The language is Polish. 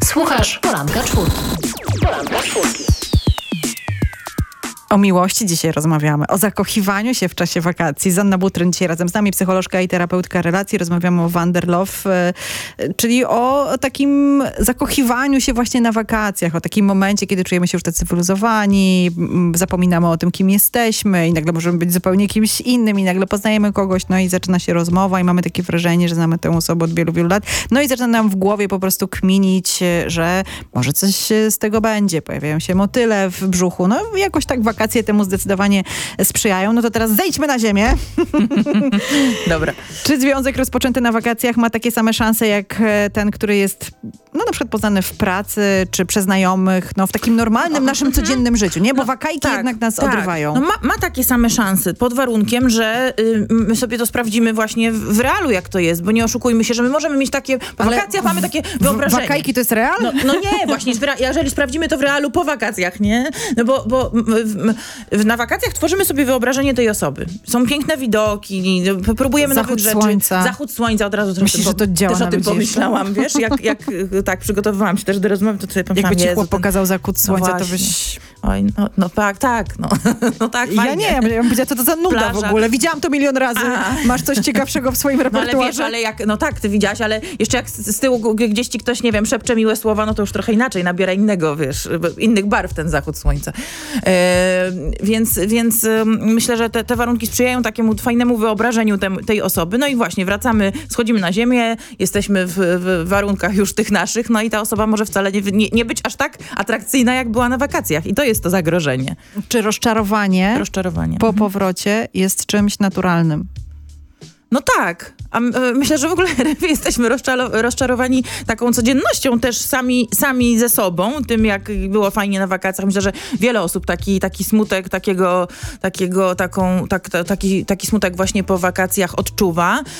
Słuchasz Poranka Czwórki. Poranka Czwórki. O miłości dzisiaj rozmawiamy, o zakochiwaniu się w czasie wakacji. Zuzanna Butryn dzisiaj razem z nami, psycholożka i terapeutka relacji. Rozmawiamy o Wanderlove, czyli o takim zakochiwaniu się właśnie na wakacjach, o takim momencie, kiedy czujemy się już tacy wyluzowani, zapominamy o tym, kim jesteśmy i nagle możemy być zupełnie kimś innym i nagle poznajemy kogoś, no i zaczyna się rozmowa i mamy takie wrażenie, że znamy tę osobę od wielu, wielu lat. No i zaczyna nam w głowie po prostu kminić, że może coś z tego będzie. Pojawiają się motyle w brzuchu. No jakoś tak wakacje temu zdecydowanie sprzyjają. No to teraz zejdźmy na ziemię. Dobra. Czy związek rozpoczęty na wakacjach ma takie same szanse jak ten, który jest no na przykład poznany w pracy, czy przez znajomych, no w takim normalnym naszym codziennym życiu, nie? Bo wakajki jednak nas odrywają. No ma takie same szanse, pod warunkiem, że my sobie to sprawdzimy właśnie w realu, jak to jest, bo nie oszukujmy się, że my możemy mieć takie, po wakacjach mamy takie wyobrażenie. Wakajki to jest real? No nie, właśnie, jeżeli sprawdzimy to w realu po wakacjach, nie? No bo na wakacjach tworzymy sobie wyobrażenie tej osoby. Są piękne widoki, próbujemy Zachód nowych rzeczy. słońca. Zachód słońca, od razu Myślisz, że to działa też o na tym ludzi pomyślałam, wiesz? Jak tak, przygotowywałam się też do rozmowy, to sobie pomyślałam, Jakby ci chłop pokazał zachód słońca, to właśnie. byś... Oj, no tak, no tak, Ja fajnie. nie, ja bym powiedziała, co to za nuda Plaża. w ogóle. Widziałam to milion razy. Masz coś ciekawszego w swoim No ale repertuarze? wiesz, ale jak, no tak, ty widziałaś, ale jeszcze jak z tyłu gdzieś ci ktoś, nie wiem, szepcze miłe słowa, no to już trochę inaczej, nabiera innego, wiesz, innych barw ten zachód słońca. Więc myślę, że te warunki sprzyjają takiemu fajnemu wyobrażeniu tej osoby. No i właśnie wracamy, schodzimy na ziemię, jesteśmy w warunkach już tych naszych, no i ta osoba może wcale nie być aż tak atrakcyjna, jak była na wakacjach. I to jest to zagrożenie. Czy rozczarowanie po powrocie jest czymś naturalnym? No tak. A myślę, że w ogóle jesteśmy rozczarowani taką codziennością też sami ze sobą, tym jak było fajnie na wakacjach. Myślę, że wiele osób taki smutek, taki smutek właśnie po wakacjach odczuwa.